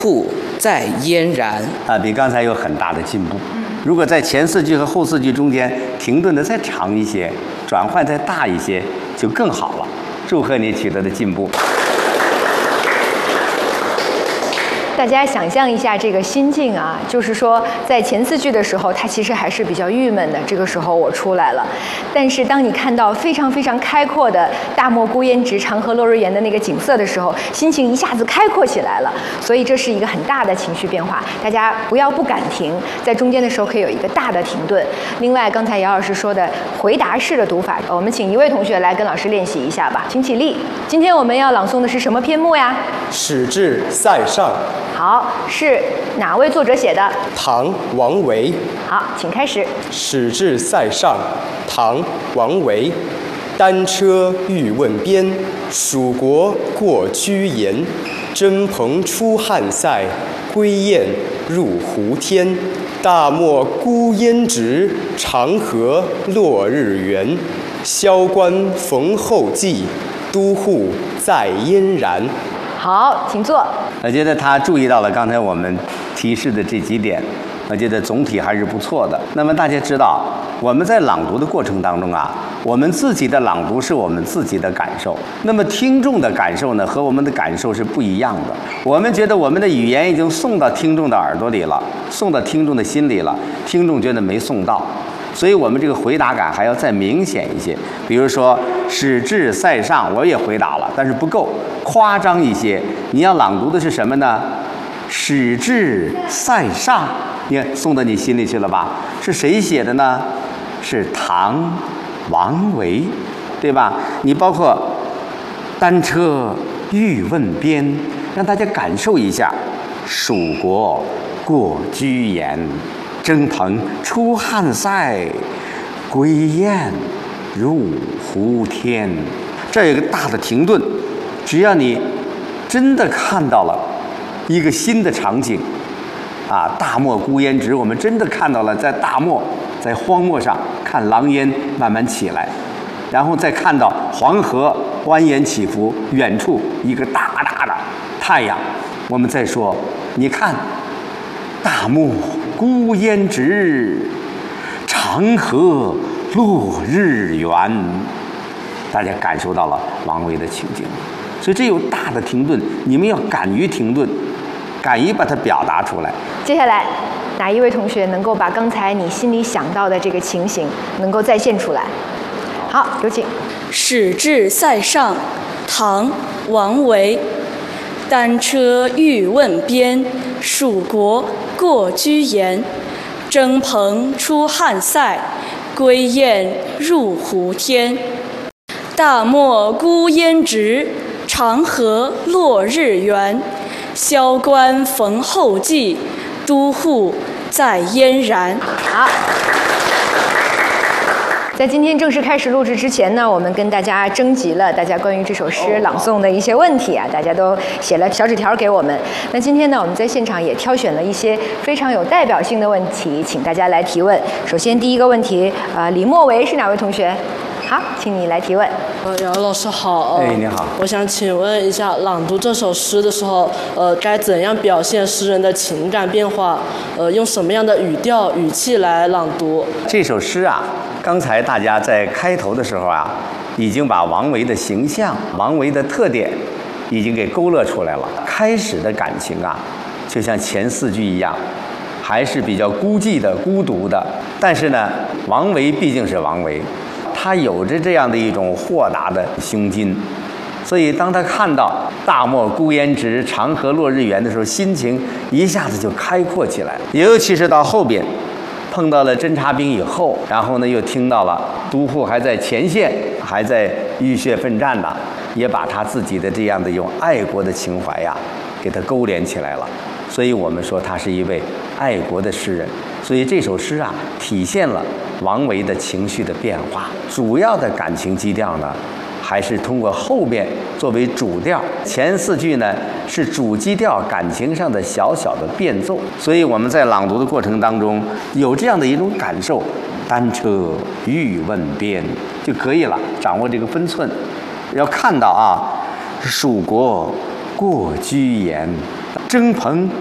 户在嫣然啊，比刚才有很大的进步。如果在前4句和后4句中间停顿的再长一些，转换再大一些，就更好了。祝贺你取得的进步。 大家想象一下这个心境啊，就是说在前4句的时候，他其实还是比较郁闷的。这个时候我出来了，但是当你看到非常非常开阔的大漠孤烟直，长河落日圆的那个景色的时候，心情一下子开阔起来了。所以这是一个很大的情绪变化，大家不敢停，在中间的时候可以有一个大的停顿。另外，刚才姚老师说的回答式的读法，我们请一位同学来跟老师练习一下吧，请起立。今天我们要朗诵的是什么篇目呀？ 史至塞上。 好，是哪位作者写的？ 唐王维。 好，请开始。 史至塞上，唐王维。单车欲问边，蜀国过居延。征蓬出汉塞，归雁入胡天。大漠孤烟直，长河落日圆。萧关逢候骑，都护在嫣然。 好，请坐。 我觉得他注意到了刚才我们提示的这几点，我觉得总体还是不错的。那么大家知道，我们在朗读的过程当中啊，我们自己的朗读是我们自己的感受，那么听众的感受呢，和我们的感受是不一样的。我们觉得我们的语言已经送到听众的耳朵里了，送到听众的心里了，听众觉得没送到。所以我们这个回答感还要再明显一些。比如说史至塞上，我也回答了，但是不够，夸张一些。你要朗读的是什么呢？史至塞上，你看送到你心里去了吧？是谁写的呢？是唐王维，对吧？你包括单车欲问边，让大家感受一下蜀国过居延。征蓬出汉塞，归雁入胡天。这有一个大的停顿，只要你真的看到了一个新的场景啊，大漠孤烟直，我们真的看到了在大漠，在荒漠上看狼烟慢慢起来，然后再看到黄河蜿蜒起伏，远处一个大大的太阳。我们再说，你看大漠孤烟直，长河落日圆。大家感受到了王维的情景，所以这有大的停顿，你们要敢于停顿，敢于把它表达出来。 接下来，哪一位同学能够把刚才你心里想到的这个情形能够再现出来？好，有请。 史至塞上，唐王维。单车欲问边，蜀国过居延。征蓬出汉塞，归雁入胡天。大漠孤烟直，长河落日圆。萧关逢候骑，都护在嫣然。 好。在今天正式开始录制之前呢，我们跟大家征集了大家关于这首诗朗诵的一些问题啊，大家都写了小纸条给我们。那今天呢，我们在现场也挑选了一些非常有代表性的问题，请大家来提问。首先第一个问题，李莫维是哪位同学？好，请你来提问。 姚老师好。 哎，你好。 我想请问一下，朗读这首诗的时候，该怎样表现诗人的情感变化？用什么样的语调、语气来朗读？ 这首诗啊，刚才大家在开头的时候啊，已经把王维的形象、王维的特点已经给勾勒出来了。开始的感情啊，就像前4句一样，还是比较孤寂的、孤独的。但是呢，王维毕竟是王维。他有着这样的一种豁达的胸襟，所以当他看到大漠孤烟直，长河落日圆的时候，心情一下子就开阔起来了。尤其是到后边碰到了侦察兵以后，然后呢又听到了都护还在前线，还在浴血奋战呢，也把他自己的这样的一种爱国的情怀呀，给他勾连起来了。所以我们说他是一位爱国的诗人。所以这首诗啊，体现了王维的情绪的变化。主要的感情基调呢，还是通过后边作为主调，前4句呢是主基调感情上的小小的变奏。所以我们在朗读的过程当中有这样的一种感受，单车欲问边就可以了，掌握这个分寸。要看到啊，蜀国过居延， 征蓬